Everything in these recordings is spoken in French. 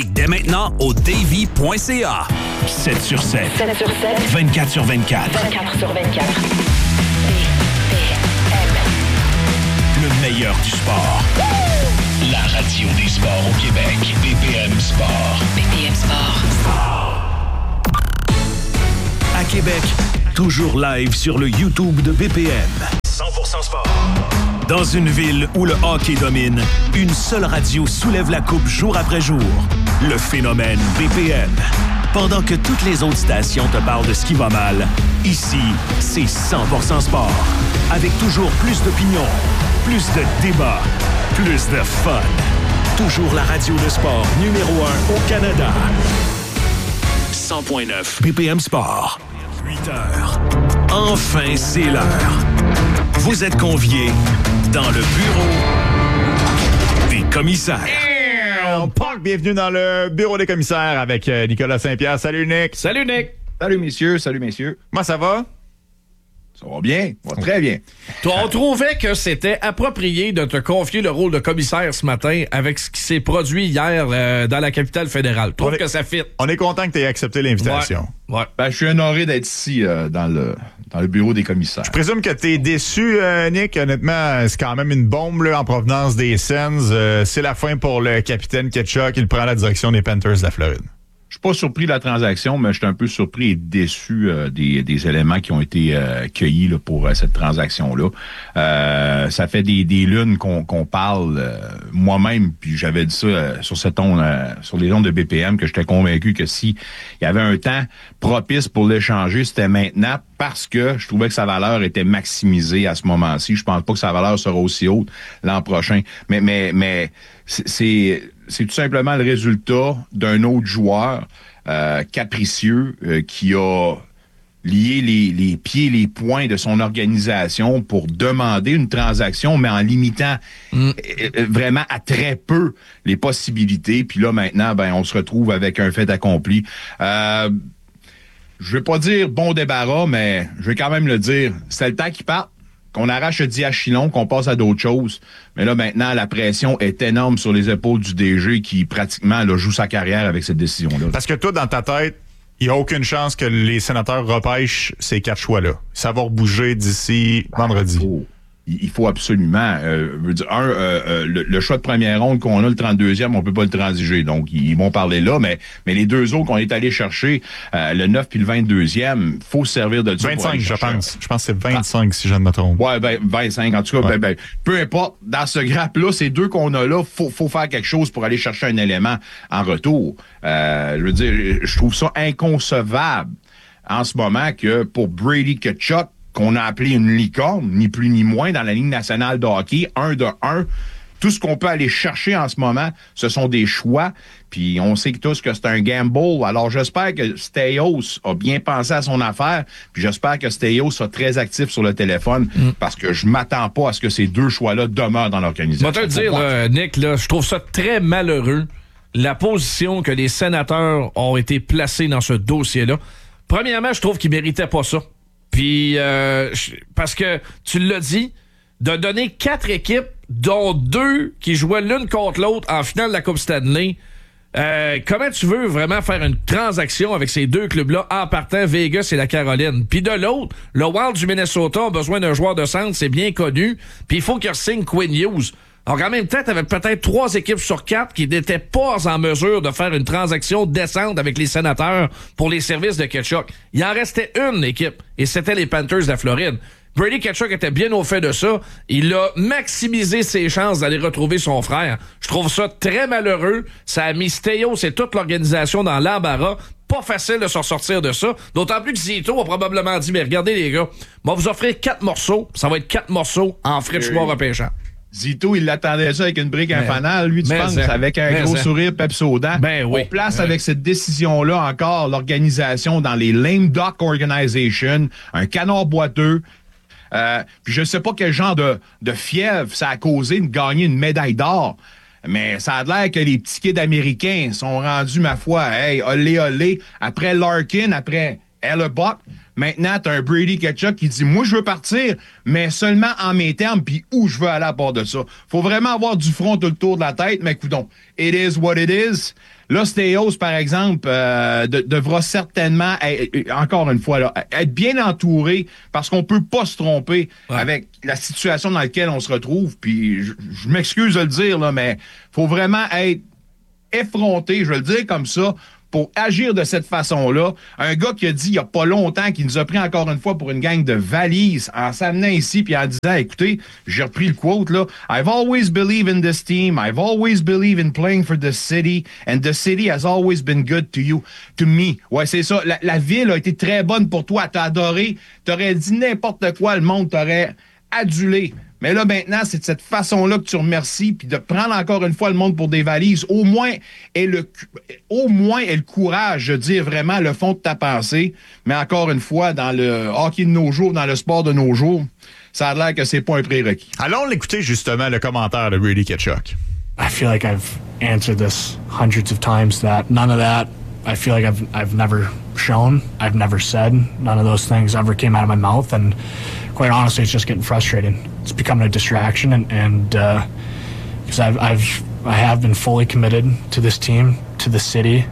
Dès maintenant au davy.ca. 7 sur 7. 7 sur 7. 24 sur 24. 24 sur 24. Le meilleur du sport. La radio des sports au Québec. BPM Sport. BPM Sport. À Québec, toujours live sur le YouTube de BPM. 100% sport. Dans une ville où le hockey domine, une seule radio soulève la coupe jour après jour. Le phénomène BPM. Pendant que toutes les autres stations te parlent de ce qui va mal, ici, c'est 100% sport. Avec toujours plus d'opinions, plus de débats, plus de fun. Toujours la radio de sport numéro 1 au Canada. 100.9 BPM Sport. 8 heures. Enfin, c'est l'heure. Vous êtes conviés dans le bureau des commissaires. Bienvenue dans le bureau des commissaires avec Nicolas Saint-Pierre. Salut Nick. Salut Nick. Salut messieurs, salut messieurs. Comment ça va? Ça va bien, ça va très bien. On trouvait que c'était approprié de te confier le rôle de commissaire ce matin avec ce qui s'est produit hier dans la capitale fédérale. Je trouve que ça fit. On est content que tu aies accepté l'invitation. Ouais. Ben, je suis honoré d'être ici dans le bureau des commissaires. Je présume que tu es déçu, Nick. Honnêtement, c'est quand même une bombe là, en provenance des Sens. C'est la fin pour le capitaine Ketchuk. Il prend la direction des Panthers de la Floride. Je suis pas surpris de la transaction, mais je suis un peu surpris et déçu des éléments qui ont été cueillis là, pour cette transaction-là. Ça fait des lunes qu'on parle moi-même, puis j'avais dit ça sur cette onde, sur les ondes de BPM, que j'étais convaincu que si il y avait un temps propice pour l'échanger, c'était maintenant, parce que je trouvais que sa valeur était maximisée à ce moment-ci. Je pense pas que sa valeur sera aussi haute l'an prochain. Mais c'est tout simplement le résultat d'un autre joueur capricieux qui a lié les pieds et les poings de son organisation pour demander une transaction, mais en limitant vraiment à très peu les possibilités. Puis là, maintenant, on se retrouve avec un fait accompli. Je vais pas dire bon débarras, mais je vais quand même le dire. C'est le temps qui part. Qu'on arrache le diachylon, qu'on passe à d'autres choses. Mais là, maintenant, la pression est énorme sur les épaules du DG qui, pratiquement, là, joue sa carrière avec cette décision-là. Parce que toi, dans ta tête, il n'y a aucune chance que les sénateurs repêchent ces 4 choix-là. Ça va rebouger d'ici vendredi. Il faut absolument. Le choix de première ronde qu'on a, le 32e, on peut pas le transiger. Donc, ils vont parler là, mais les deux autres qu'on est allé chercher, le 9 puis le 22e, faut se servir de ça. 25, je pense. Je pense que c'est 25, si je ne me trompe. Ouais, 25. En tout cas, peu importe. Dans ce grappe-là, ces deux qu'on a là, faut faire quelque chose pour aller chercher un élément en retour. Je trouve ça inconcevable en ce moment que pour Brady Tkachuk, qu'on a appelé une licorne, ni plus ni moins, dans la Ligue nationale de hockey, 1 de 1. Tout ce qu'on peut aller chercher en ce moment, ce sont des choix. Puis on sait tous que c'est un gamble. Alors j'espère que Staios a bien pensé à son affaire. Puis j'espère que Staios sera très actif sur le téléphone parce que je m'attends pas à ce que ces deux choix-là demeurent dans l'organisation. Je vais te le dire, Nick, là, je trouve ça très malheureux, la position que les sénateurs ont été placés dans ce dossier-là. Premièrement, je trouve qu'ils méritaient pas ça. Puis, parce que, tu l'as dit, de donner 4 équipes, dont 2 qui jouaient l'une contre l'autre en finale de la Coupe Stanley, comment tu veux vraiment faire une transaction avec ces deux clubs-là en partant Vegas et la Caroline? Puis de l'autre, le Wild du Minnesota a besoin d'un joueur de centre, c'est bien connu, puis il faut qu'il signe Quinn Hughes. Donc, en même temps, tu avais peut-être 3 équipes sur 4 qui n'étaient pas en mesure de faire une transaction décente avec les sénateurs pour les services de Tkachuk. Il en restait une équipe, et c'était les Panthers de la Floride. Brady Tkachuk était bien au fait de ça. Il a maximisé ses chances d'aller retrouver son frère. Je trouve ça très malheureux. Ça a mis Staios et toute l'organisation dans l'embarras. Pas facile de s'en sortir de ça. D'autant plus que Zito a probablement dit, mais regardez les gars, on va vous offrir 4 morceaux. Ça va être 4 morceaux en frais de choix repêchant. Zito, il l'attendait ça avec une brique infanale. Lui, tu penses, avec un gros sourire Pepsodent. On place avec cette décision-là encore l'organisation dans les lame duck organization, un canard boiteux. Puis je ne sais pas quel genre de fièvre ça a causé de gagner une médaille d'or. Mais ça a l'air que les petits kids américains sont rendus, ma foi, hey, olé, olé. Après Larkin, après Hellebuck, Maintenant, tu as un Brady Tkachuk qui dit « Moi, je veux partir, mais seulement en mes termes, puis où je veux aller à part de ça. » Faut vraiment avoir du front tout le tour de la tête, mais coudonc, it is what it is. Là, Staios, par exemple, devra certainement, encore une fois, là, être bien entouré parce qu'on peut pas se tromper avec la situation dans laquelle on se retrouve. Puis, je m'excuse de le dire, là, mais faut vraiment être effronté, je vais le dire comme ça, pour agir de cette façon-là. Un gars qui a dit il n'y a pas longtemps, qui nous a pris encore une fois pour une gang de valises en s'amenant ici puis en disant, écoutez, j'ai repris le quote, là, I've always believed in this team, I've always believed in playing for the city, and the city has always been good to me. Ouais, c'est ça. La ville a été très bonne pour toi, t'as adoré, t'aurais dit n'importe quoi, le monde t'aurait adulé. Mais là, maintenant, c'est de cette façon-là que tu remercies, puis de prendre encore une fois le monde pour des valises. Au moins, aie le courage de dire vraiment le fond de ta pensée. Mais encore une fois, dans le hockey de nos jours, dans le sport de nos jours, ça a l'air que c'est pas un prérequis. Allons l'écouter justement, le commentaire de Brady Tkachuk. I feel like I've answered this hundreds of times, that none of that I feel like I've never shown, I've never said. None of those things ever came out of my mouth, and quite honestly, it's just getting frustrating. It's becoming a distraction, and because I have been fully committed to this team, to the city,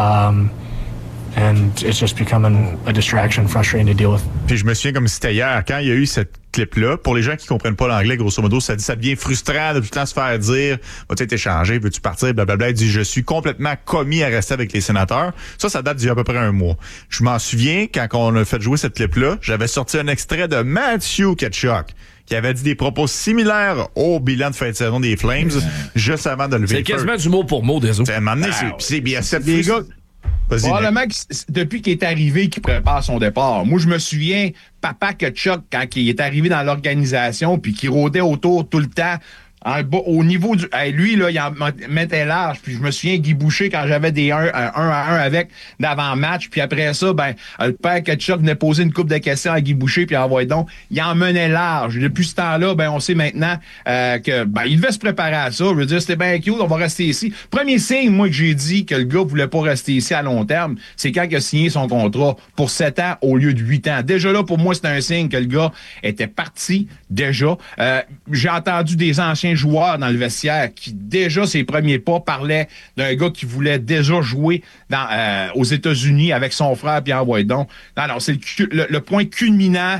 and it's just becoming a distraction, frustrating to deal with. Puis je me souviens comme si c'était hier, quand il y a eu cette clip-là, pour les gens qui comprennent pas l'anglais, grosso modo, ça devient frustrant de tout le temps se faire dire « Vas-tu être échangé? Veux-tu partir? » Blablabla. Il dit « Je suis complètement commis à rester avec les Sénateurs. » Ça date d'il y a à peu près un mois. Je m'en souviens, quand on a fait jouer cette clip-là, j'avais sorti un extrait de Matthew Tkachuk, qui avait dit des propos similaires au bilan de fin de saison des Flames, juste avant de lever le feu. C'est quasiment du mot pour mot, désolé. C'est à un moment donné, il y a cette les gars, probablement que depuis qu'il est arrivé, qu'il prépare son départ. Moi, je me souviens, Papa Tkachuk, quand il est arrivé dans l'organisation, puis qu'il rôdait autour tout le temps, au niveau du... lui, là, il en mettait large. Puis je me souviens, Guy Boucher, quand j'avais des 1 à 1 avec d'avant-match, puis après ça, le père Tkachuk venait poser une couple de questions à Guy Boucher, puis envoyait donc. Il en menait large. Depuis ce temps-là, on sait maintenant que il devait se préparer à ça. Je veux dire, c'était bien cute, on va rester ici. Premier signe, moi, que j'ai dit que le gars voulait pas rester ici à long terme, c'est quand il a signé son contrat pour 7 ans au lieu de 8 ans. Déjà là, pour moi, c'était un signe que le gars était parti, déjà. J'ai entendu des anciens joueurs dans le vestiaire qui, déjà, ses premiers pas, parlaient d'un gars qui voulait déjà jouer aux États-Unis avec son frère, puis envoyer donc. Non, c'est le point culminant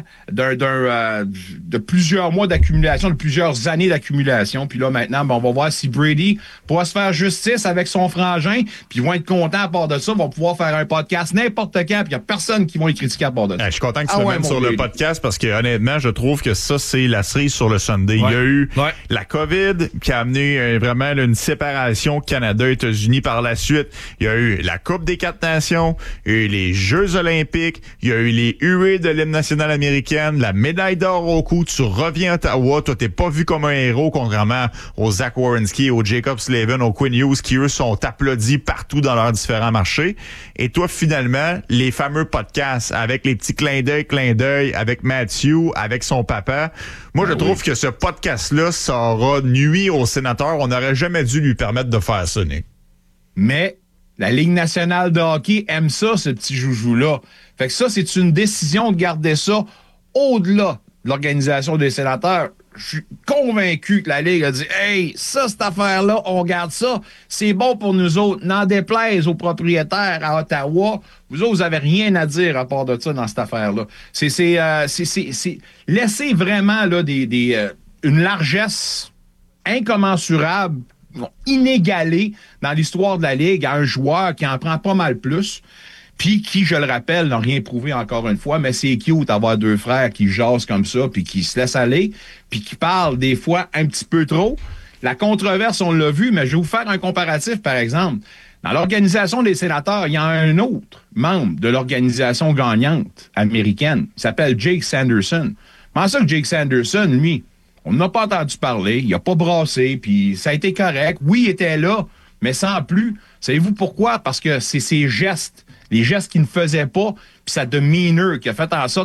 de plusieurs mois d'accumulation, de plusieurs années d'accumulation. Puis là, maintenant, on va voir si Brady pourra se faire justice avec son frangin, puis ils vont être contents à part de ça, vont pouvoir faire un podcast n'importe quand, puis il n'y a personne qui va les critiquer à part de ça. Je suis content que tu le mettes sur le podcast, parce que honnêtement, je trouve que ça, c'est la cerise sur le Sunday. Il y a eu la COVID qui a amené vraiment une séparation Canada-États-Unis par la suite. Il y a eu la Coupe des 4 Nations, il y a eu les Jeux olympiques, il y a eu les huées de l'hymne national américaine, la médaille d'or au cou, tu reviens à Ottawa, toi t'es pas vu comme un héros, contrairement aux Zach Werenski, aux Jacob Slavin, aux Quinn Hughes, qui eux sont applaudis partout dans leurs différents marchés. Et toi, finalement, les fameux podcasts avec les petits clins d'œil avec Matthew, avec son papa, moi je trouve que ce podcast-là, ça aura nuit au sénateur. On n'aurait jamais dû lui permettre de faire ça, Nick. Mais la Ligue nationale de hockey aime ça, ce petit joujou-là. Fait que ça, c'est une décision de garder ça au-delà de l'organisation des sénateurs. Je suis convaincu que la Ligue a dit « Hey, ça, cette affaire-là, on garde ça. C'est bon pour nous autres. N'en déplaise aux propriétaires à Ottawa. Vous autres, vous avez rien à dire à part de ça dans cette affaire-là. » C'est laisser vraiment là, une largesse incommensurable, inégalée dans l'histoire de la Ligue à un joueur qui en prend pas mal plus, puis qui, je le rappelle, n'a rien prouvé encore une fois, mais c'est cute d'avoir deux frères qui jasent comme ça, puis qui se laissent aller, puis qui parlent des fois un petit peu trop. La controverse, on l'a vu, mais je vais vous faire un comparatif, par exemple. Dans l'organisation des sénateurs, il y a un autre membre de l'organisation gagnante américaine. Il s'appelle Jake Sanderson. Comment ça que Jake Sanderson, lui, on n'a pas entendu parler, il n'a pas brassé, puis ça a été correct. Oui, il était là, mais sans plus. Savez-vous pourquoi? Parce que c'est ses gestes, les gestes qu'il ne faisait pas, puis sa demeanor qui a fait en sorte qu'il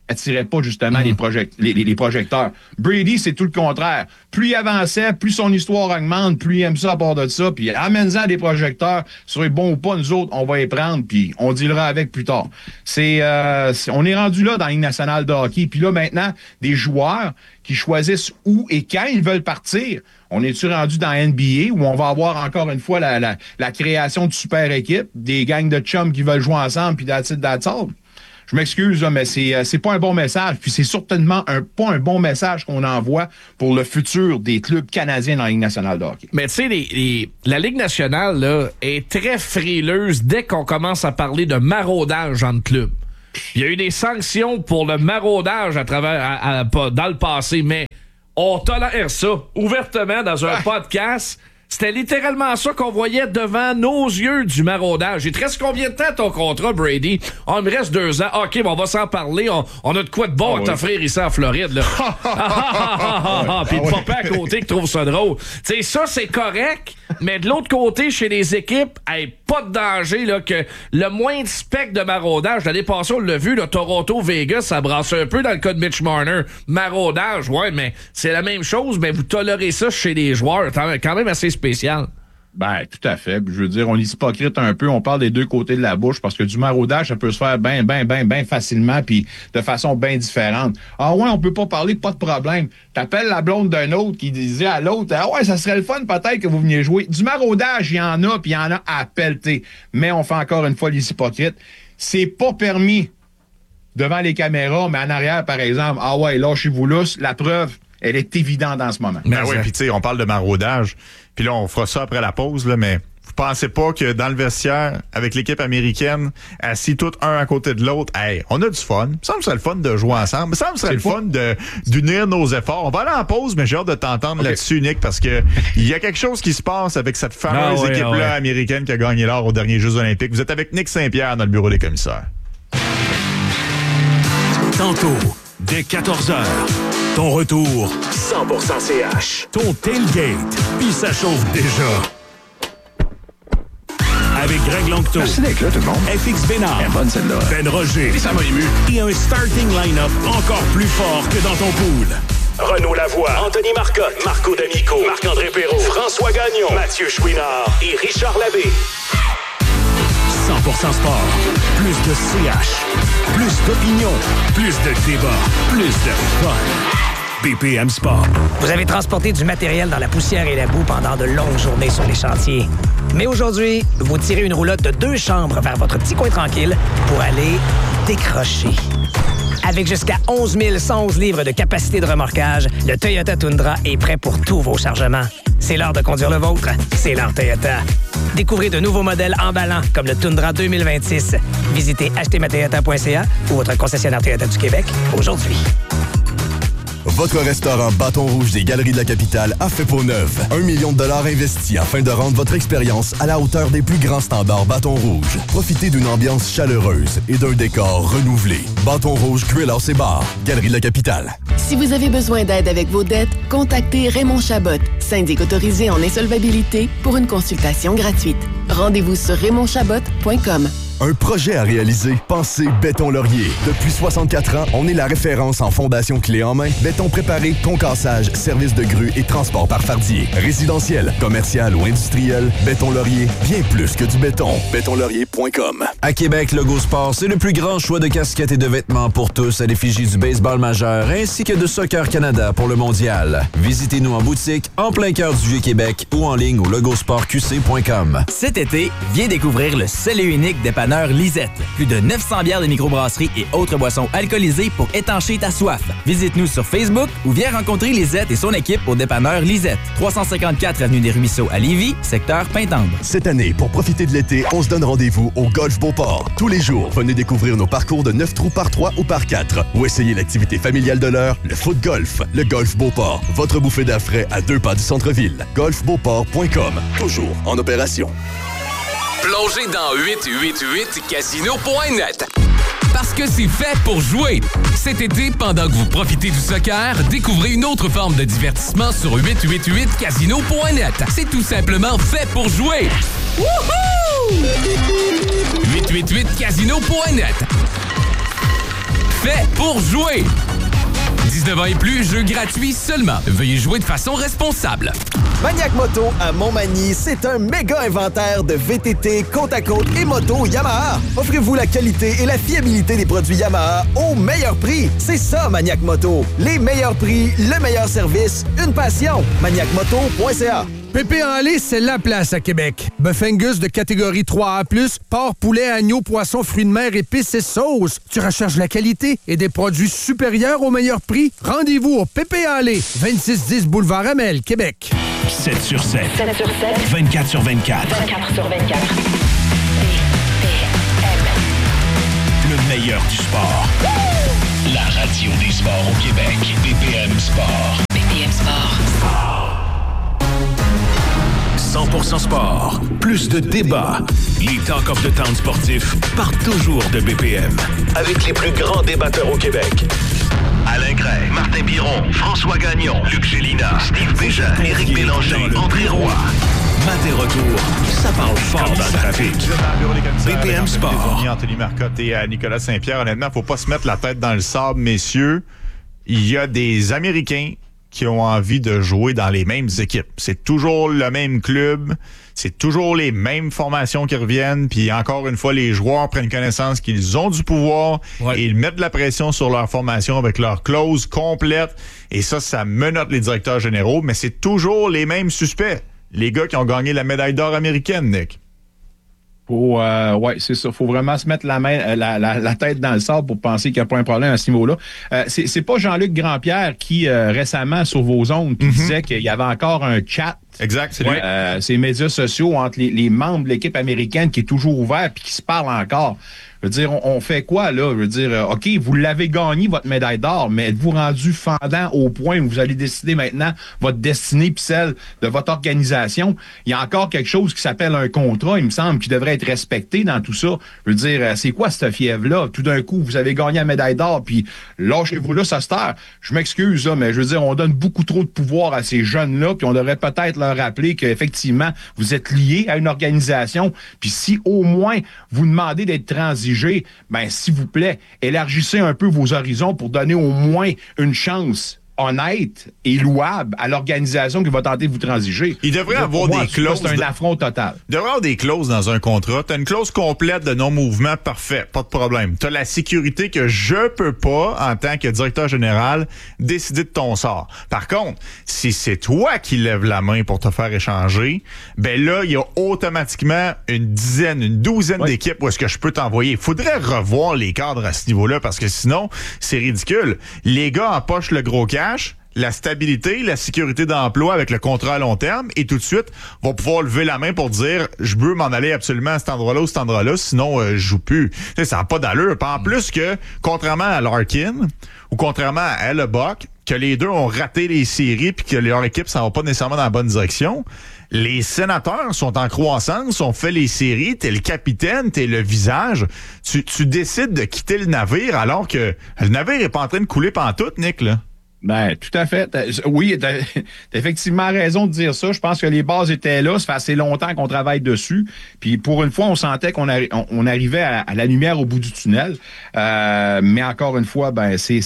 attirait pas justement les projecteurs. Brady, c'est tout le contraire. Plus il avançait, plus son histoire augmente, plus il aime ça à part de ça, puis amène-en des projecteurs, soit bon ou pas, nous autres, on va les prendre, puis on dealera avec plus tard. On est rendu là dans la Ligue nationale de hockey, puis là, maintenant, des joueurs qui choisissent où et quand ils veulent partir. On est-tu rendu dans NBA où on va avoir encore une fois la création de super équipes, des gangs de chums qui veulent jouer ensemble, puis that's it, that's all. Je m'excuse, là, mais c'est pas un bon message, puis c'est certainement pas un bon message qu'on envoie pour le futur des clubs canadiens dans la Ligue nationale de hockey. Mais tu sais, la Ligue nationale là, est très frileuse dès qu'on commence à parler de maraudage entre clubs. Il y a eu des sanctions pour le maraudage à travers dans le passé, mais on tolère ça ouvertement dans un podcast. C'était littéralement ça qu'on voyait devant nos yeux, du maraudage. Il te reste combien de temps ton contrat, Brady? Il me reste 2 ans. OK, bon, on va s'en parler. On a de quoi de bon à t'offrir ici en Floride, là. Puis le papa à côté qui trouve ça drôle. Tu sais, ça, c'est correct, mais de l'autre côté, chez les équipes, pas de danger, là, que le moins de spectre de maraudage. L'année passée, on l'a vu, là, Toronto-Vegas, ça brasse un peu dans le cas de Mitch Marner. Maraudage, ouais, mais c'est la même chose, mais vous tolérez ça chez les joueurs. Quand même assez spécial. Ben, tout à fait. Je veux dire, on est hypocrite un peu. On parle des deux côtés de la bouche parce que du maraudage, ça peut se faire bien facilement puis de façon bien différente. Ah ouais, on peut pas parler, pas de problème. T'appelles la blonde d'un autre qui disait à l'autre, ah ouais, ça serait le fun peut-être que vous veniez jouer. Du maraudage, il y en a puis il y en a à pelleter. Mais on fait encore une fois les hypocrites. C'est pas permis devant les caméras, mais en arrière, par exemple, ah ouais, lâchez-vous lousse. La preuve, elle est évidente en ce moment. Ben oui, puis tu sais, on parle de maraudage. Puis là, on fera ça après la pause, là, mais vous pensez pas que dans le vestiaire, avec l'équipe américaine, assis tous un à côté de l'autre, hey, on a du fun. Ça me serait le fun de jouer ensemble. Ça me serait le fun d'unir nos efforts. On va aller en pause, mais j'ai hâte de t'entendre là-dessus, Nick, parce que il y a quelque chose qui se passe avec cette fameuse équipe-là américaine qui a gagné l'or aux derniers Jeux olympiques. Vous êtes avec Nick Saint-Pierre dans le bureau des commissaires. Tantôt, dès 14h, ton retour 100% CH. Ton tailgate, puis ça chauffe déjà. Avec Greg Longto. Merci d'être là, tout le monde. FX Bénard. Elle est bonne, celle-là. Ben Roger. Et ça m'a ému. Et un starting line-up encore plus fort que dans ton pool. Renaud Lavoie, Anthony Marcotte, Marco D'Amico, Marc-André Perrault, François Gagnon, Mathieu Chouinard et Richard Labbé. 100% sport. Plus de CH. Plus d'opinion. Plus de débat. Plus de fun. BPM Sport. Vous avez transporté du matériel dans la poussière et la boue pendant de longues journées sur les chantiers. Mais aujourd'hui, vous tirez une roulotte de 2 chambres vers votre petit coin tranquille pour aller décrocher. Avec jusqu'à 11 111 livres de capacité de remorquage, le Toyota Tundra est prêt pour tous vos chargements. C'est l'heure de conduire le vôtre. C'est l'heure Toyota. Découvrez de nouveaux modèles emballants comme le Tundra 2026. Visitez achetezmatoyota.ca ou votre concessionnaire Toyota du Québec aujourd'hui. Votre restaurant Bâton Rouge des Galeries de la Capitale a fait peau neuve. 1 million de dollars investis afin de rendre votre expérience à la hauteur des plus grands standards Bâton Rouge. Profitez d'une ambiance chaleureuse et d'un décor renouvelé. Bâton Rouge Grill House et Bar, Galeries de la Capitale. Si vous avez besoin d'aide avec vos dettes, contactez Raymond Chabot, syndic autorisé en insolvabilité, pour une consultation gratuite. Rendez-vous sur raymondchabot.com. Un projet à réaliser? Pensez Béton Laurier. Depuis 64 ans, on est la référence en fondation clé en main, béton préparé, concassage, service de grue et transport par fardier. Résidentiel, commercial ou industriel, Béton Laurier, bien plus que du béton. Bétonlaurier.com. À Québec, Logo Sport, c'est le plus grand choix de casquettes et de vêtements pour tous à l'effigie du baseball majeur ainsi que de Soccer Canada pour le mondial. Visitez-nous en boutique, en plein cœur du Vieux-Québec ou en ligne au logosportqc.com. Cet été, viens découvrir le seul et unique dépanneur Lisette. Plus de 900 bières de microbrasserie et autres boissons alcoolisées pour étancher ta soif. Visite-nous sur Facebook ou viens rencontrer Lisette et son équipe au dépanneur Lisette. 354 avenue des Ruisseaux à Lévis, secteur Pintendre. Cette année, pour profiter de l'été, on se donne rendez-vous au Golf Beauport. Tous les jours, venez découvrir nos parcours de 9 trous par 3 ou par 4 ou essayez l'activité familiale de l'heure, le foot golf. Le Golf Beauport, votre bouffée d'air frais à 2 pas du centre-ville. golfbeauport.com, toujours en opération. Plongez dans 888casino.net. Parce que c'est fait pour jouer. Cet été, pendant que vous profitez du soccer, découvrez une autre forme de divertissement sur 888casino.net. C'est tout simplement fait pour jouer. Wouhou! 888casino.net. fait pour jouer. 19 ans et plus, jeu gratuit seulement. Veuillez jouer de façon responsable. Maniac Moto à Montmagny, c'est un méga inventaire de VTT, côte à côte et moto Yamaha. Offrez-vous la qualité et la fiabilité des produits Yamaha au meilleur prix. C'est ça, Maniac Moto. Les meilleurs prix, le meilleur service, une passion. ManiacMoto.ca. Pépé en lait, c'est la place à Québec. Bœuf Angus de catégorie 3A+, porc, poulet, agneau, poisson, fruits de mer, épices et sauces. Tu recherches la qualité et des produits supérieurs au meilleur prix? Rendez-vous au Pépé en lait, 2610 Boulevard Amel, Québec. 7 sur 7. 7 sur 7. 24 sur 24. 24 sur 24. Le meilleur du sport. La radio des sports au Québec. BPM Sport. BPM Sport. 100% sport. Plus de débats. Les Talk of the Town sportifs partent toujours de BPM. Avec les plus grands débatteurs au Québec. Alain Gray, Martin Biron, François Gagnon, Luc Gélina, Steve Bégin, Éric Bélanger, André Roy. Matin retour, ça parle fort dans le trafic. BPM Sport. Anthony Marcotte et Nicolas Saint-Pierre. Honnêtement, faut pas se mettre la tête dans le sable, messieurs. Il y a des Américains qui ont envie de jouer dans les mêmes équipes. C'est toujours le même club, c'est toujours les mêmes formations qui reviennent, puis encore une fois, les joueurs prennent connaissance qu'ils ont du pouvoir et ils mettent de la pression sur leur formation avec leur clause complète, et ça menotte les directeurs généraux, mais c'est toujours les mêmes suspects. Les gars qui ont gagné la médaille d'or américaine, Nick. Ouais, c'est ça. Faut vraiment se mettre la tête dans le sable pour penser qu'il n'y a pas un problème à ce niveau-là. C'est pas Jean-Luc Grandpierre qui, récemment, sur vos ondes, qui disait qu'il y avait encore un chat. Exact, c'est lui. Ces médias sociaux entre les membres de l'équipe américaine qui est toujours ouvert puis qui se parlent encore. Je veux dire, on fait quoi, là? Je veux dire, OK, vous l'avez gagné, votre médaille d'or, mais êtes-vous rendu fendant au point où vous allez décider maintenant votre destinée puis celle de votre organisation? Il y a encore quelque chose qui s'appelle un contrat, il me semble, qui devrait être respecté dans tout ça. Je veux dire, c'est quoi cette fièvre-là? Tout d'un coup, vous avez gagné la médaille d'or, puis lâchez-vous là, ça se terre. Je m'excuse, là, mais je veux dire, on donne beaucoup trop de pouvoir à ces jeunes-là, puis on devrait peut-être leur rappeler qu'effectivement, vous êtes liés à une organisation, puis si au moins vous demandez d'être transigé, ben, s'il vous plaît, élargissez un peu vos horizons pour donner au moins une chance honnête et louable à l'organisation qui va tenter de vous transiger. Il devrait avoir des clauses. C'est un affront total. Il devrait avoir des clauses dans un contrat. T'as une clause complète de non-mouvement, parfait, pas de problème. T'as la sécurité que je peux pas, en tant que directeur général, décider de ton sort. Par contre, si c'est toi qui lèves la main pour te faire échanger, ben là, il y a automatiquement une douzaine d'équipes où est-ce que je peux t'envoyer. Il faudrait revoir les cadres à ce niveau-là, parce que sinon, c'est ridicule. Les gars empochent le gros cash, la stabilité, la sécurité d'emploi avec le contrat à long terme, et tout de suite vont pouvoir lever la main pour dire je veux m'en aller absolument à cet endroit-là ou cet endroit-là, sinon je joue plus. T'sais, ça n'a pas d'allure. En plus que, contrairement à Larkin ou contrairement à Hellebuck, que les deux ont raté les séries puis que leur équipe s'en va pas nécessairement dans la bonne direction, les Sénateurs sont en croissance, ont fait les séries, t'es le capitaine, t'es le visage. Tu décides de quitter le navire alors que le navire est pas en train de couler pantoute, Nick, là. Ben, tout à fait. Oui, t'as effectivement raison de dire ça. Je pense que les bases étaient là. Ça fait assez longtemps qu'on travaille dessus. Puis pour une fois, on sentait qu'on arrivait à la lumière au bout du tunnel. Mais encore une fois, ben je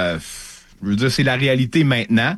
veux dire, c'est la réalité maintenant.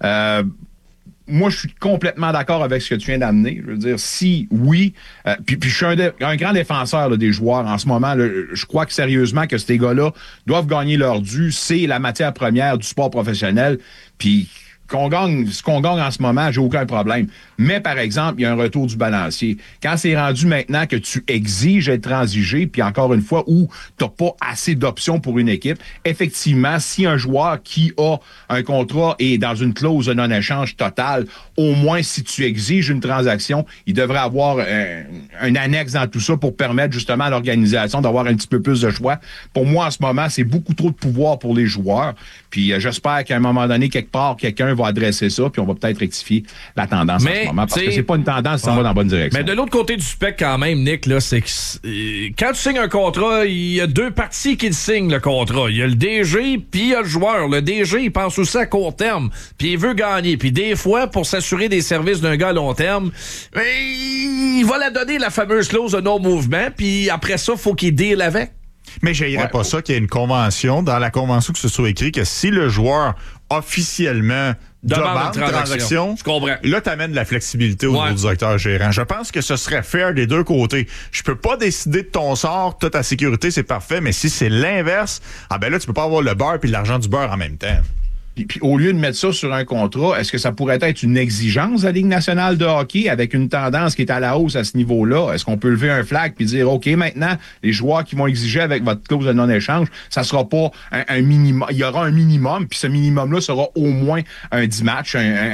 Moi, je suis complètement d'accord avec ce que tu viens d'amener. Je veux dire, si, oui, puis je suis un grand défenseur là, des joueurs en ce moment. Là, je crois que sérieusement que ces gars-là doivent gagner leur dû. C'est la matière première du sport professionnel. Puis ce qu'on gagne en ce moment, j'ai aucun problème. Mais, par exemple, il y a un retour du balancier. Quand c'est rendu maintenant que tu exiges être transigé, puis encore une fois, où t'as pas assez d'options pour une équipe, effectivement, si un joueur qui a un contrat est dans une clause de non-échange totale, au moins, si tu exiges une transaction, il devrait avoir un annexe dans tout ça pour permettre justement à l'organisation d'avoir un petit peu plus de choix. Pour moi, en ce moment, c'est beaucoup trop de pouvoir pour les joueurs. Puis j'espère qu'à un moment donné, quelque part, quelqu'un va adresser ça, puis on va peut-être rectifier la tendance en ce moment, parce que c'est pas une tendance qui s'en va dans la bonne direction. Mais de l'autre côté du spectre, quand même, Nick, là, c'est que quand tu signes un contrat, il y a deux parties qui le signent, le contrat. Il y a le DG, puis il y a le joueur. Le DG, il pense aussi à court terme, puis il veut gagner. Puis des fois, pour s'assurer des services d'un gars à long terme, il va la donner, la fameuse clause de non-mouvement, puis après ça, il faut qu'il deal avec. Mais j'haïrais pas ça qu'il y ait une convention, dans la convention que ce soit écrit que si le joueur officiellement demande une transaction, je comprends. Là, t'amènes de la flexibilité au niveau du directeur gérant. Je pense que ce serait fair des deux côtés. Je peux pas décider de ton sort, toute ta sécurité, c'est parfait, mais si c'est l'inverse, là, tu peux pas avoir le beurre puis l'argent du beurre en même temps. Puis au lieu de mettre ça sur un contrat, est-ce que ça pourrait être une exigence de la Ligue nationale de hockey avec une tendance qui est à la hausse à ce niveau-là? Est-ce qu'on peut lever un flag puis dire, OK, maintenant, les joueurs qui vont exiger avec votre clause de non-échange, ça sera pas un minimum. Il y aura un minimum, puis ce minimum-là sera au moins un 10 matchs,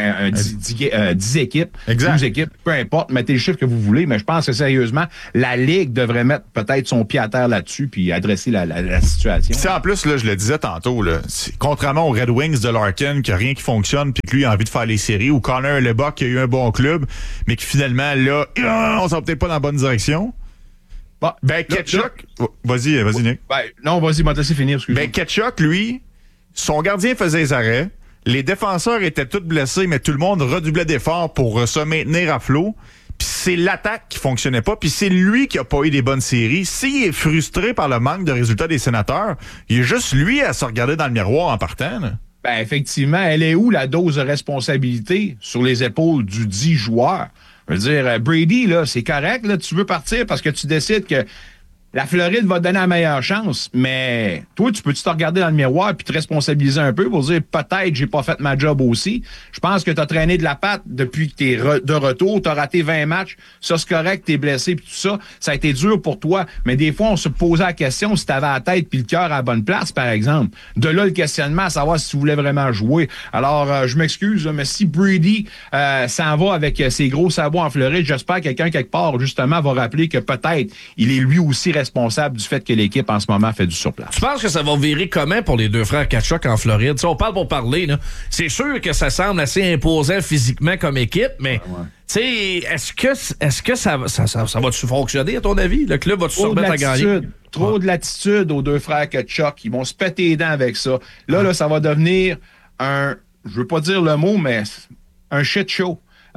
10 équipes, 12 équipes, peu importe, mettez le chiffre que vous voulez, mais je pense que sérieusement, la Ligue devrait mettre peut-être son pied à terre là-dessus puis adresser la situation. C'est en plus, là, je le disais tantôt, là, contrairement aux Red Wings de Larkin, qu'il n'y a rien qui fonctionne, puis que lui a envie de faire les séries, ou Connor Lebock qui a eu un bon club, mais qui finalement, là, on s'en va peut-être pas dans la bonne direction. Ketchuk... Vas-y, Nick. Non, vas-y, m'a laissé finir, excuse-moi. Ketchuk, lui, son gardien faisait les arrêts, les défenseurs étaient tous blessés, mais tout le monde redoublait d'efforts pour se maintenir à flot. Puis c'est l'attaque qui fonctionnait pas, puis c'est lui qui a pas eu des bonnes séries. S'il est frustré par le manque de résultats des Sénateurs, il est juste lui à se regarder dans le miroir en partant, là. Effectivement, elle est où la dose de responsabilité sur les épaules du dit joueur? Je veux dire, Brady, là, c'est correct, là, tu veux partir parce que tu décides que la Floride va te donner la meilleure chance, mais toi, tu peux-tu te regarder dans le miroir puis te responsabiliser un peu pour dire peut-être j'ai pas fait ma job aussi. Je pense que tu as traîné de la patte depuis que tu es de retour, tu as raté 20 matchs, ça c'est correct, tu es blessé puis tout ça, ça a été dur pour toi, mais des fois on se posait la question si tu avais la tête puis le cœur à la bonne place par exemple. De là le questionnement à savoir si tu voulais vraiment jouer. Alors je m'excuse, mais si Brady s'en va avec ses gros sabots en Floride, j'espère que quelqu'un quelque part justement va rappeler que peut-être il est lui aussi responsable du fait que l'équipe en ce moment fait du surplace. Tu penses que ça va virer comment pour les deux frères Tkachuk en Floride? T'sais, on parle pour parler, là. C'est sûr que ça semble assez imposant physiquement comme équipe, mais est-ce que ça va-tu fonctionner à ton avis? Le club va-tu se remettre à gagner? Trop de latitude aux deux frères Tkachuk. Ils vont se péter les dents avec ça. Là, ça va devenir je veux pas dire le mot, mais un shit show.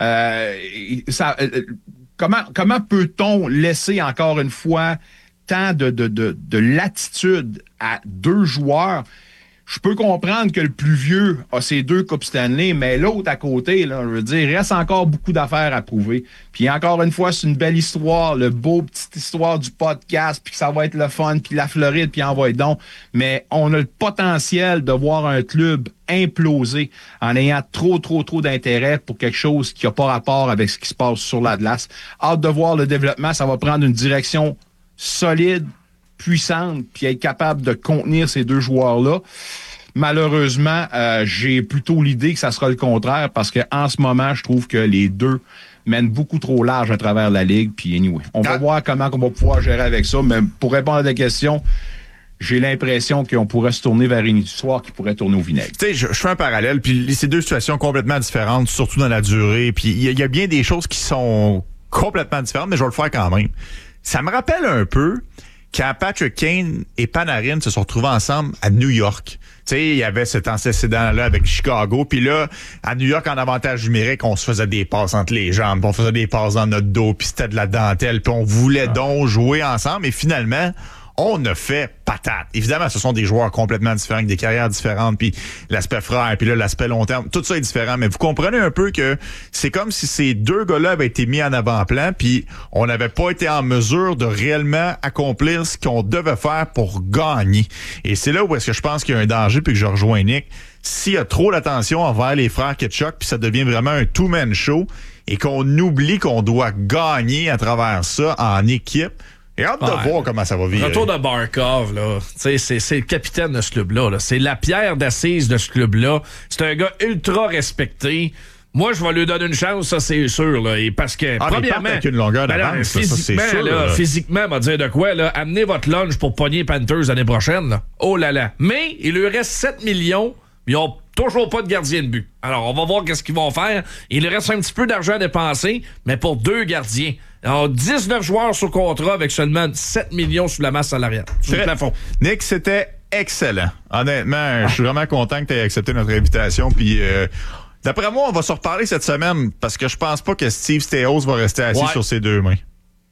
Comment peut-on laisser encore une fois tant de latitude à deux joueurs? Je peux comprendre que le plus vieux a ses 2 Coupes Stanley, mais l'autre à côté, là, je veux dire, il reste encore beaucoup d'affaires à prouver. Puis encore une fois, c'est une belle histoire, le beau petite histoire du podcast, puis que ça va être le fun, puis la Floride, puis envoie donc. Mais on a le potentiel de voir un club imploser en ayant trop d'intérêt pour quelque chose qui n'a pas rapport avec ce qui se passe sur la glace. Hâte de voir le développement, ça va prendre une direction solide, puissante, puis être capable de contenir ces deux joueurs-là. Malheureusement, j'ai plutôt l'idée que ça sera le contraire parce qu'en ce moment, je trouve que les deux mènent beaucoup trop large à travers la Ligue. Puis anyway, on va voir comment on va pouvoir gérer avec ça. Mais pour répondre à ta question, j'ai l'impression qu'on pourrait se tourner vers une histoire qui pourrait tourner au vinaigre. Tu sais, je fais un parallèle, puis c'est deux situations complètement différentes, surtout dans la durée. Puis il y a bien des choses qui sont complètement différentes, mais je vais le faire quand même. Ça me rappelle un peu quand Patrick Kane et Panarin se sont retrouvés ensemble à New York. Tu sais, il y avait cet antécédent-là avec Chicago. Puis là, à New York, en avantage numérique, on se faisait des passes entre les jambes, on faisait des passes dans notre dos, puis c'était de la dentelle, puis on voulait donc jouer ensemble. Et finalement, on a fait patate. Évidemment, ce sont des joueurs complètement différents, avec des carrières différentes, puis l'aspect frère, puis là, l'aspect long terme, tout ça est différent. Mais vous comprenez un peu que c'est comme si ces deux gars-là avaient été mis en avant-plan, puis on n'avait pas été en mesure de réellement accomplir ce qu'on devait faire pour gagner. Et c'est là où est-ce que je pense qu'il y a un danger, puis que je rejoins Nick. S'il y a trop d'attention envers les frères Tkachuk, puis ça devient vraiment un two-man show, et qu'on oublie qu'on doit gagner à travers ça en équipe, et hâte de voir comment ça va vivre. Retour de Barkov, là. C'est le capitaine de ce club-là. Là. C'est la pierre d'assise de ce club-là. C'est un gars ultra respecté. Moi, je vais lui donner une chance, ça, c'est sûr. Là. Et parce que, premièrement, avec une longueur d'avance, physiquement, ça, c'est sûr, là, physiquement, va dire de quoi, là, amenez votre lunch pour pogner Panthers l'année prochaine. Là. Oh là là. Mais il lui reste 7 millions. Ils n'ont toujours pas de gardien de but. Alors, on va voir qu'est-ce qu'ils vont faire. Il lui reste un petit peu d'argent à dépenser, mais pour 2 gardiens. Alors, 19 joueurs sous contrat avec seulement 7 millions sous la masse salariale, sous le plafond. Nick, c'était excellent. Honnêtement, je suis vraiment content que tu aies accepté notre invitation. Puis, d'après moi, on va se reparler cette semaine parce que je pense pas que Steve Staios va rester assis sur ses 2 mains.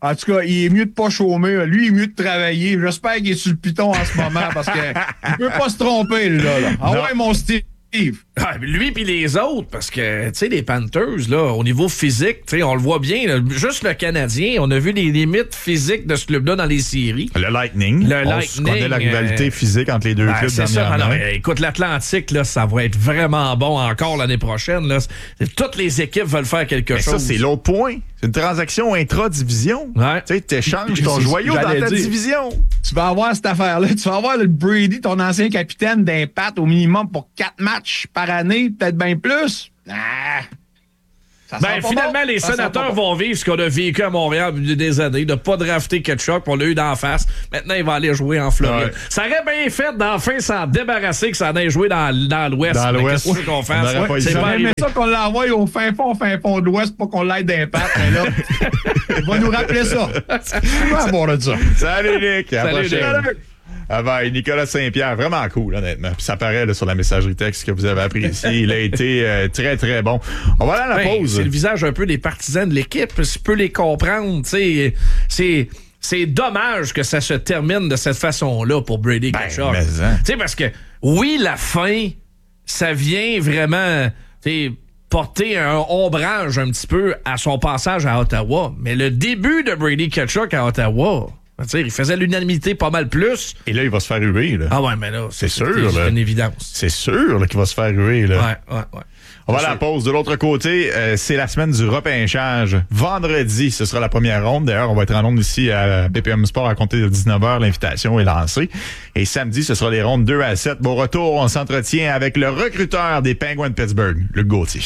En tout cas, il est mieux de pas chômer. Lui, il est mieux de travailler. J'espère qu'il est sur le piton en ce moment parce qu'il ne peut pas se tromper, là. Ah ouais, mon Steve. Ah, lui puis les autres, parce que, tu sais, les Panthers, là, au niveau physique, tu sais, on le voit bien, là, juste le Canadien, on a vu les limites physiques de ce club-là dans les séries. Le Lightning. On connaît la rivalité physique entre les deux clubs. C'est ça. Alors, écoute, l'Atlantique, là, ça va être vraiment bon encore l'année prochaine. Là. Toutes les équipes veulent faire quelque chose. Ça, c'est l'autre point. C'est une transaction intra-division. Ouais. Tu sais, t'échanges ton joyau dans ta division. Tu vas avoir cette affaire-là. Tu vas avoir le Brady, ton ancien capitaine, d'impact au minimum pour 4 matchs par année, peut-être bien plus. Finalement, les sénateurs vont vivre ce qu'on a vécu à Montréal depuis des années, de pas drafter Ketchuk, on l'a eu d'en face. Maintenant, il va aller jouer en Floride. Ouais. Ça aurait bien fait d'enfin s'en débarrasser que ça en ait joué dans l'Ouest. Dans l'Ouest. Qu'est-ce qu'on fasse? C'est pas arrivé. Ça qu'on l'envoie au fin fond de l'Ouest, pas qu'on l'aide d'impact. Mais là, il va nous rappeler ça. On va avoir de ça. Salut, Nick. Salut, Nick. Ah ben, Nicolas Saint-Pierre, vraiment cool, honnêtement. Puis ça paraît là, sur la messagerie texte que vous avez apprécié. Il a été très, très bon. On va aller à la pause. C'est le visage un peu des partisans de l'équipe. Je peux les comprendre. C'est dommage que ça se termine de cette façon-là pour Brady Ketchuk. Parce que, oui, la fin, ça vient vraiment porter un ombrage un petit peu à son passage à Ottawa. Mais le début de Brady Ketchuk à Ottawa... il faisait l'unanimité pas mal plus. Et là, il va se faire huer. Là. Ah ouais, mais là, c'est sûr. C'est une évidence. C'est sûr là, qu'il va se faire huer. Là. Ouais. On va à la pause. De l'autre côté, c'est la semaine du repêchage. Vendredi, ce sera la première ronde. D'ailleurs, on va être en onde ici à BPM Sport à compter de 19h. L'invitation est lancée. Et samedi, ce sera les rondes 2 à 7. Bon retour, on s'entretient avec le recruteur des Penguins de Pittsburgh, Luc Gauthier.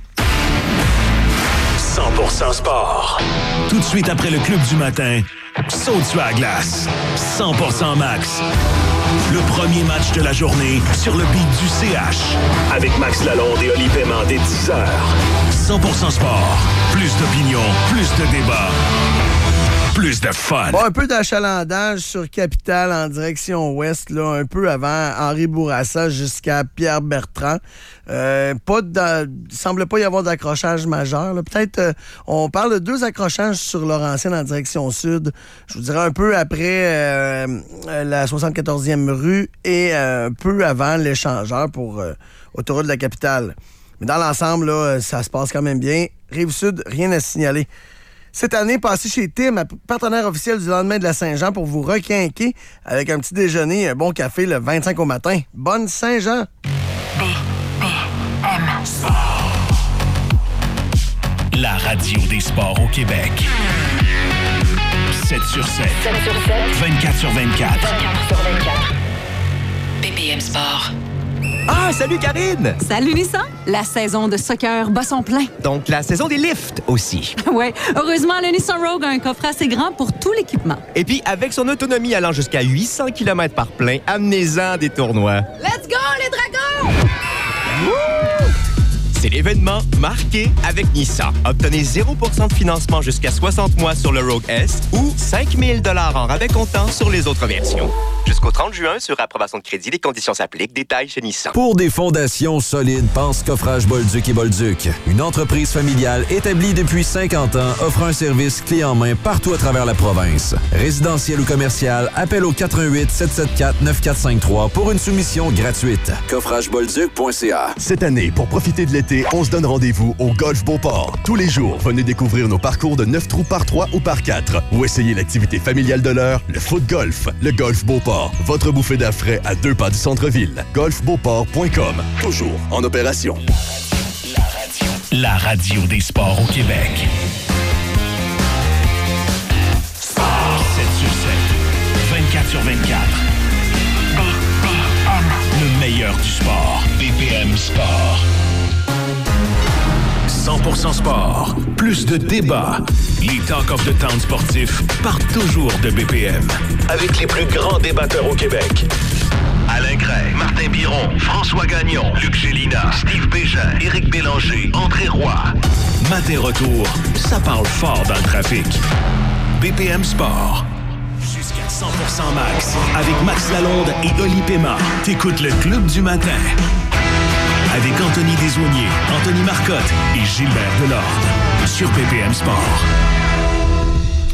100% sport. Tout de suite après le club du matin, saute sur la glace. 100% max. Le premier match de la journée sur le beat du CH. Avec Max Lalonde et Oli Paiement dès 10h. 100% sport. Plus d'opinion, plus de débat. Plus de fun. Bon, un peu d'achalandage sur Capitale en direction ouest, là, un peu avant Henri Bourassa jusqu'à Pierre Bertrand. Il semble pas y avoir d'accrochage majeur. Là. Peut-être, on parle de 2 accrochages sur Laurentienne en direction sud. Je vous dirais un peu après la 74e rue et un peu avant l'échangeur pour autoroute de la Capitale. Mais dans l'ensemble, là, ça se passe quand même bien. Rive-Sud, rien à signaler. Cette année, passez chez Tim, partenaire officiel du lendemain de la Saint-Jean, pour vous requinquer avec un petit déjeuner et un bon café le 25 au matin. Bonne Saint-Jean! BPM Sport. La radio des sports au Québec. 7 sur 7. 7 sur 7. 24 sur 24. 24 sur 24. BPM Sport. Ah, salut Karine! Salut Nissan! La saison de soccer bat son plein. Donc la saison des lifts aussi. Ouais, heureusement, le Nissan Rogue a un coffre assez grand pour tout l'équipement. Et puis, avec son autonomie allant jusqu'à 800 km par plein, amenez-en des tournois. Let's go, les dragons! Wouh! C'est l'événement marqué avec Nissan. Obtenez 0% de financement jusqu'à 60 mois sur le Rogue S ou 5 000 $ en rabais comptant sur les autres versions. Jusqu'au 30 juin, sur approbation de crédit, les conditions s'appliquent. Détails chez Nissan. Pour des fondations solides, pense Coffrage Bolduc et Bolduc. Une entreprise familiale établie depuis 50 ans offre un service clé en main partout à travers la province. Résidentiel ou commercial, appel au 88 774 9453 pour une soumission gratuite. Coffragebolduc.ca. Cette année, pour profiter de l'été, on se donne rendez-vous au Golf Beauport. Tous les jours, venez découvrir nos parcours de 9 trous par 3 ou par 4 ou essayer l'activité familiale de l'heure, le foot golf. Le Golf Beauport, votre bouffée d'air frais à 2 pas du centre-ville. golfbeauport.com, toujours en opération. La radio des sports au Québec. 7 sur 7. 24 sur 24. Le meilleur du sport. BPM Sport. 100% sport. Plus de débats. Les Talk of the Town sportifs partent toujours de BPM. Avec les plus grands débatteurs au Québec. Alain Gray, Martin Biron, François Gagnon, Luc Gélina, Steve Bégin, Éric Bélanger, André Roy. Matin retour, ça parle fort dans le trafic. BPM Sport. Jusqu'à 100% max. Avec Max Lalonde et Oli Paiement. T'écoutes le Club du matin. Avec Anthony Desaulniers, Anthony Marcotte et Gilbert Delorde. Sur BPM Sport.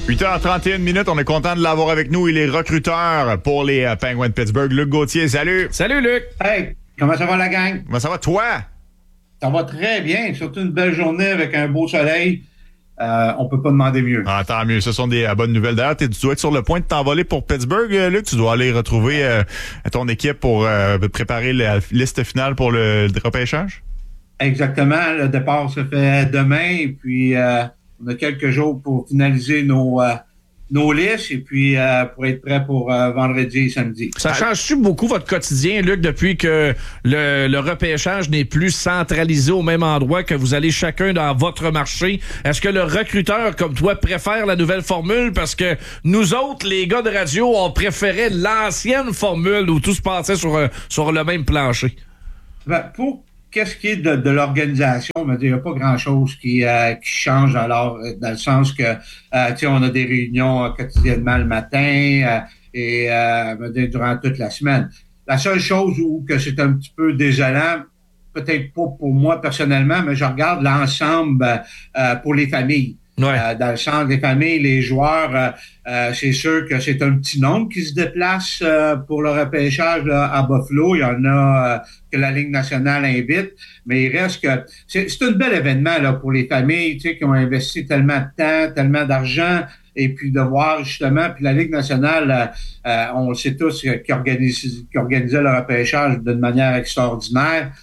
8h31, on est content de l'avoir avec nous. Il est recruteur pour les Penguins de Pittsburgh. Luc Gauthier, salut! Salut, Luc! Hey, comment ça va la gang? Comment ça va, toi? Ça va très bien, surtout une belle journée avec un beau soleil. On peut pas demander mieux. Ah, tant mieux, ce sont des bonnes nouvelles. D'ailleurs, tu dois être sur le point de t'envoler pour Pittsburgh, Luc. Tu dois aller retrouver ton équipe pour préparer la liste finale pour le repêchage? Exactement, le départ se fait demain et puis on a quelques jours pour finaliser nos listes et puis pour être prêt pour vendredi et samedi. Ça change-tu beaucoup votre quotidien, Luc, depuis que le repêchage n'est plus centralisé au même endroit, que vous allez chacun dans votre marché? Est-ce que le recruteur, comme toi, préfère la nouvelle formule? Parce que nous autres, les gars de radio, on préférait l'ancienne formule où tout se passait sur le même plancher. Pour qu'est-ce qui est de l'organisation, il n'y a pas grand-chose qui change alors dans le sens que on a des réunions quotidiennement le matin et durant toute la semaine. La seule chose où que c'est un petit peu désolant, peut-être pas pour moi personnellement, mais je regarde l'ensemble pour les familles. Ouais. Dans le sens des familles, les joueurs, c'est sûr que c'est un petit nombre qui se déplace pour le repêchage là, à Buffalo. Il y en a que la Ligue nationale invite, mais il reste que c'est un bel événement là pour les familles, qui ont investi tellement de temps, tellement d'argent, et puis de voir justement, puis la Ligue nationale, on le sait tous, qui organisait le repêchage d'une manière extraordinaire.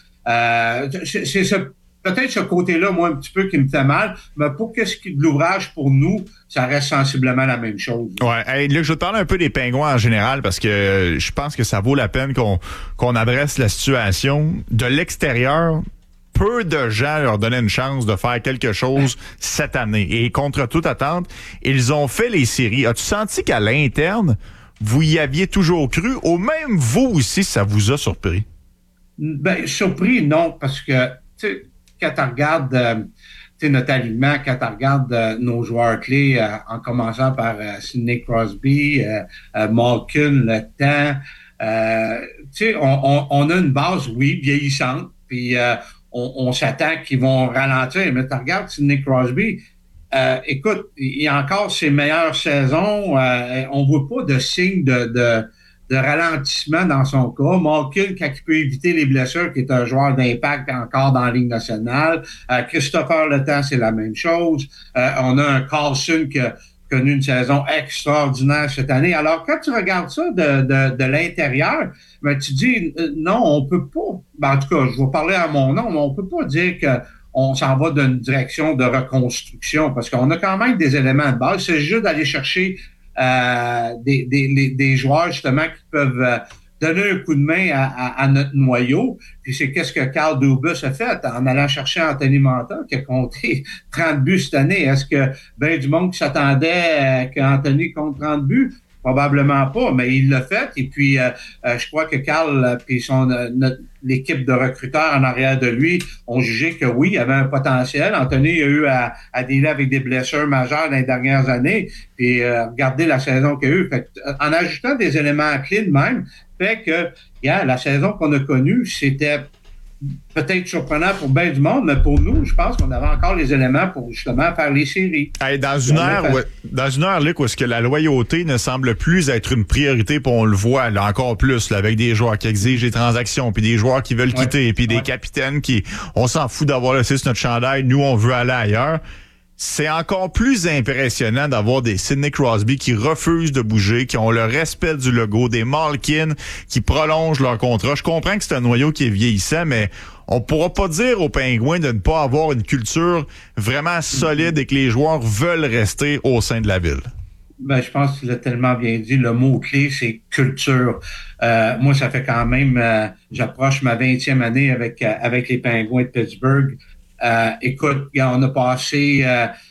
C'est peut-être ce côté-là, moi, un petit peu qui me fait mal, mais pour qu'est-ce qui est de l'ouvrage pour nous, ça reste sensiblement la même chose. Ouais. Hey, Luc, je vais te parler un peu des Pingouins en général parce que je pense que ça vaut la peine qu'on adresse la situation. De l'extérieur, peu de gens leur donnaient une chance de faire quelque chose cette année. Et contre toute attente, ils ont fait les séries. As-tu senti qu'à l'interne, vous y aviez toujours cru, ou même vous aussi, ça vous a surpris? Ben, surpris, non, parce que, tu sais, quand tu regardes notre alignement, quand tu regardes nos joueurs clés, en commençant par Sidney Crosby, Malkin, le temps, on a une base, oui, vieillissante, puis on s'attend qu'ils vont ralentir, mais tu regardes Sidney Crosby, écoute, il a encore ses meilleures saisons, on voit pas de signe de ralentissement dans son cas. Malkin, quand il peut éviter les blessures, qui est un joueur d'impact encore dans la Ligue nationale. Christopher Le Temps, c'est la même chose. On a un Carlson qui a connu une saison extraordinaire cette année. Alors, quand tu regardes ça de l'intérieur, ben, tu dis, non, on peut pas, ben, en tout cas, je vais parler à mon nom, mais on peut pas dire qu'on s'en va dans une direction de reconstruction, parce qu'on a quand même des éléments de base. C'est juste d'aller chercher des joueurs justement qui peuvent donner un coup de main à notre noyau. Puis c'est qu'est-ce que Carl Dubas a fait en allant chercher Anthony Mantha qui a compté 30 buts cette année. Est-ce que ben du monde qui s'attendait qu'Anthony compte 30 buts? Probablement pas, mais il l'a fait. Et puis, je crois que Carl puis l'équipe de recruteurs en arrière de lui ont jugé que oui, il y avait un potentiel. Anthony a eu à dealer avec des blessures majeures dans les dernières années. Puis, regardez la saison qu'il y a eu. Fait, en ajoutant des éléments clés de même, fait que la saison qu'on a connue, c'était peut-être surprenant pour bien du monde, mais pour nous, je pense qu'on avait encore les éléments pour justement faire les séries. Hey, dans une heure, Luc, où est-ce que la loyauté ne semble plus être une priorité, puis on le voit là, encore plus là, avec des joueurs qui exigent des transactions, puis des joueurs qui veulent quitter, puis des capitaines qui, on s'en fout d'avoir laissé sur notre chandail, nous on veut aller ailleurs. C'est encore plus impressionnant d'avoir des Sidney Crosby qui refusent de bouger, qui ont le respect du logo, des Malkin qui prolongent leur contrat. Je comprends que c'est un noyau qui est vieillissant, mais on pourra pas dire aux Pingouins de ne pas avoir une culture vraiment solide et que les joueurs veulent rester au sein de la ville. Ben, je pense que tu l'as tellement bien dit. Le mot-clé, c'est culture. Moi, ça fait quand même... j'approche ma 20e année avec les Pingouins de Pittsburgh. Écoute, on a passé,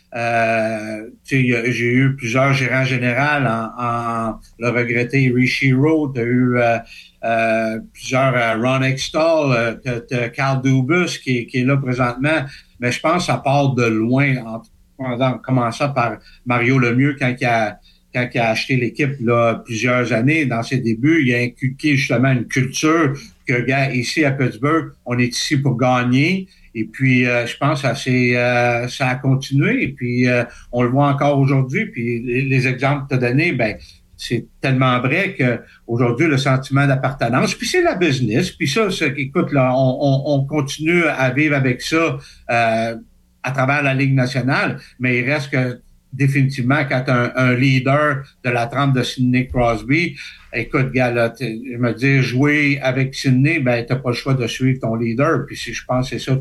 j'ai eu plusieurs gérants généraux en le regretté Rishi Rowe, t'as eu plusieurs Ron Extall, t'as Carl Dubas qui est là présentement, mais je pense que ça part de loin, en commençant par Mario Lemieux quand il a acheté l'équipe là plusieurs années dans ses débuts, il a inculqué justement une culture que, gars, ici à Pittsburgh, on est ici pour gagner. Et puis, je pense que ça a continué. Et puis, on le voit encore aujourd'hui. Puis, les exemples que tu as donnés, ben c'est tellement vrai qu'aujourd'hui, le sentiment d'appartenance, puis c'est la business. Puis ça, écoute, là, on continue à vivre avec ça à travers la Ligue nationale. Mais il reste que, définitivement, quand un leader de la trempe de Sidney Crosby, écoute, gars, là, je me dis, jouer avec Sidney, ben, t'as pas le choix de suivre ton leader. Puis je pense que c'est ça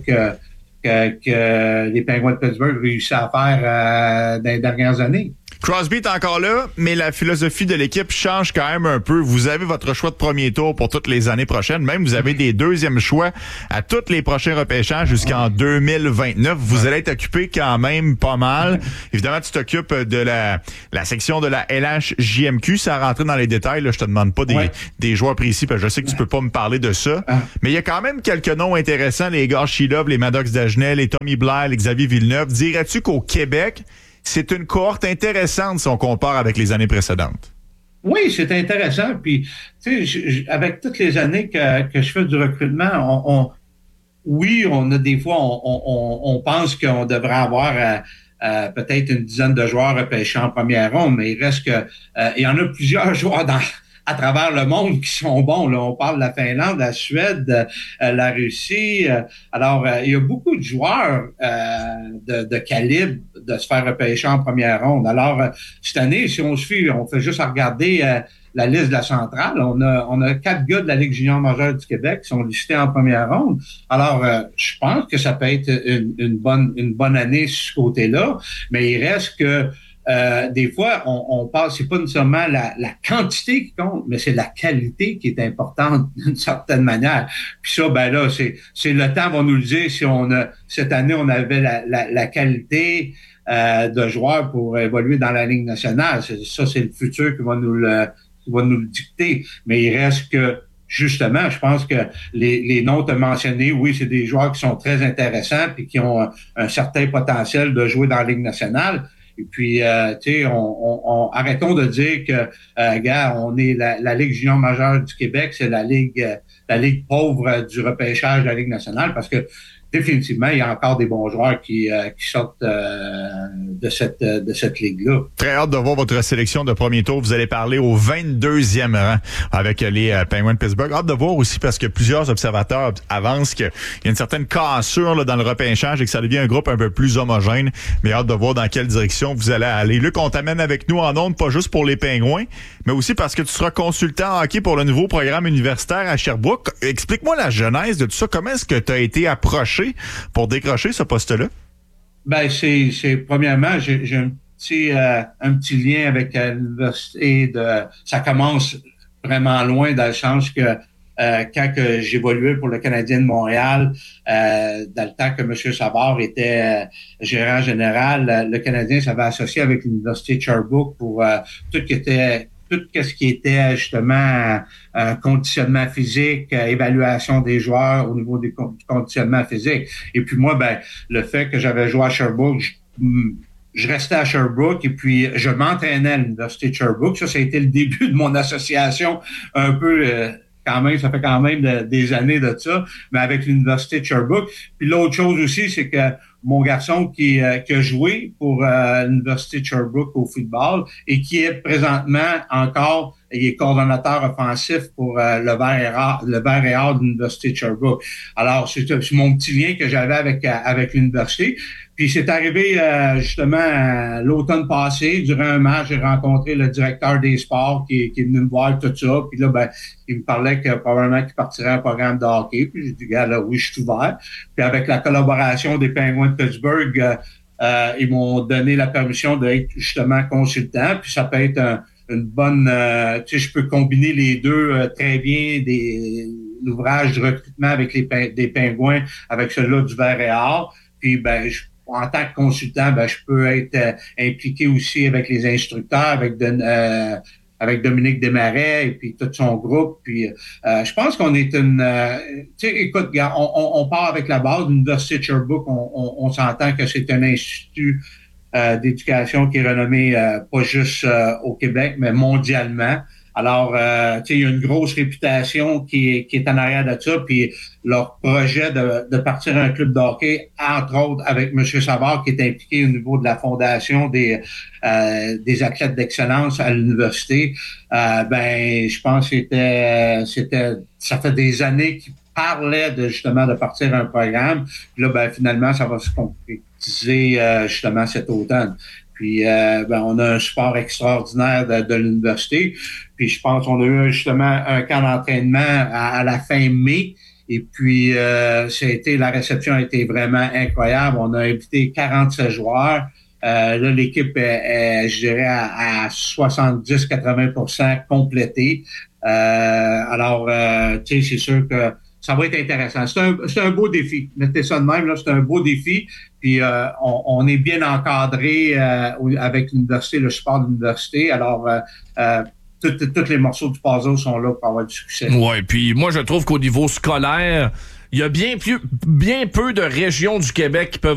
que les Penguins de Pittsburgh réussissent à faire dans les dernières années. Crosby est encore là, mais la philosophie de l'équipe change quand même un peu. Vous avez votre choix de premier tour pour toutes les années prochaines. Même vous avez des deuxièmes choix à tous les prochains repêchages jusqu'en 2029. Vous allez être occupé quand même pas mal. Évidemment, tu t'occupes de la section de la LHJMQ. Ça rentre dans les détails. Là, je te demande pas des joueurs précis parce que je sais que tu peux pas me parler de ça. Mais il y a quand même quelques noms intéressants. Les gars Shilov, les Maddox Dagenet, les Tommy Blair, les Xavier Villeneuve. Dirais-tu qu'au Québec, c'est une cohorte intéressante si on compare avec les années précédentes? Oui, c'est intéressant. Puis, tu sais, avec toutes les années que je fais du recrutement, on a des fois, on pense qu'on devrait avoir peut-être une dizaine de joueurs repêchés en première ronde, mais il reste que il y en a plusieurs joueurs à travers le monde qui sont bons. Là, on parle de la Finlande, la Suède, la Russie. Alors, il y a beaucoup de joueurs de calibre de se faire repêcher en première ronde. Alors, cette année, si on suit, on fait juste regarder la liste de la centrale. On a 4 gars de la Ligue junior majeure du Québec qui sont listés en première ronde. Alors, je pense que ça peut être une bonne année sur ce côté-là, mais il reste que des fois, on parle, c'est pas nécessairement la quantité qui compte, mais c'est la qualité qui est importante d'une certaine manière. Puis ça, ben là, c'est le temps va nous le dire si cette année, on avait la qualité de joueurs pour évoluer dans la Ligue nationale. Ça, c'est le futur qui va nous le dicter. Mais il reste que, justement, je pense que les noms te mentionnés, oui, c'est des joueurs qui sont très intéressants et qui ont un certain potentiel de jouer dans la Ligue nationale. Et puis, tu sais, arrêtons de dire que, gars, on est la Ligue junior majeure du Québec, c'est la ligue pauvre du repêchage de la Ligue nationale, parce que définitivement, il y a encore des bons joueurs qui sortent de cette ligue-là. Très hâte de voir votre sélection de premier tour. Vous allez parler au 22e rang avec les Penguins de Pittsburgh. Hâte de voir aussi parce que plusieurs observateurs avancent qu'il y a une certaine cassure là, dans le repêchage et que ça devient un groupe un peu plus homogène. Mais hâte de voir dans quelle direction vous allez aller. Luc, on t'amène avec nous en ondes, pas juste pour les Penguins, mais aussi parce que tu seras consultant en hockey pour le nouveau programme universitaire à Sherbrooke. Explique-moi la genèse de tout ça. Comment est-ce que tu as été approché pour décrocher ce poste-là? Ben, c'est premièrement, j'ai un petit lien avec l'université ça commence vraiment loin dans le sens que quand j'évoluais pour le Canadien de Montréal, dans le temps que M. Savard était gérant général, le Canadien s'avait associé avec l'Université de Sherbrooke pour tout ce qui était justement conditionnement physique, évaluation des joueurs au niveau du conditionnement physique. Et puis moi, ben le fait que j'avais joué à Sherbrooke, je restais à Sherbrooke et puis je m'entraînais à l'Université de Sherbrooke. Ça a été le début de mon association un peu... quand même, ça fait quand même des années de ça, mais avec l'Université de Sherbrooke. Puis l'autre chose aussi, c'est que mon garçon qui a joué pour l'Université de Sherbrooke au football et qui est présentement encore, il est coordonnateur offensif pour le Vert et Or de l'Université de Sherbrooke. Alors, c'est mon petit lien que j'avais avec l'université. Puis c'est arrivé justement l'automne passé, durant un match, j'ai rencontré le directeur des sports qui est venu me voir tout ça. Puis là, ben, il me parlait que probablement qu'il partirait un programme de hockey. Puis j'ai dit, gars, là, oui, je suis ouvert. Puis avec la collaboration des Penguins de Pittsburgh, ils m'ont donné la permission d'être justement consultant. Puis ça peut être une bonne... tu sais, je peux combiner les deux très bien, l'ouvrage de recrutement avec des Penguins, avec celui-là du Vert et Or. Puis, ben, en tant que consultant, ben, je peux être impliqué aussi avec les instructeurs, avec Dominique Desmarais et puis tout son groupe. Puis je pense qu'on est tu sais, écoute, on part avec la base de l'Université de Sherbrooke. On s'entend que c'est un institut d'éducation qui est renommé pas juste au Québec, mais mondialement. Alors, tu sais, il y a une grosse réputation qui est en arrière de ça, puis leur projet de partir un club de hockey, entre autres avec M. Savard, qui est impliqué au niveau de la fondation des athlètes d'excellence à l'université, je pense que ça fait des années qu'ils parlaient justement de partir un programme. Puis là, finalement, ça va se concrétiser justement cet automne. Puis, on a un support extraordinaire de l'université. Puis, je pense qu'on a eu justement un camp d'entraînement à la fin mai. Et puis, la réception a été vraiment incroyable. On a invité 47 joueurs. Là, l'équipe est, je dirais, à 70-80% complétée. Alors, tu sais, c'est sûr que ça va être intéressant. C'est un beau défi. Mettez ça de même, là, c'est un beau défi. Puis on est bien encadré avec l'université, le support de l'université. Alors, tous les morceaux du puzzle sont là pour avoir du succès. Oui, puis moi, je trouve qu'au niveau scolaire, il y a bien peu de régions du Québec qui peuvent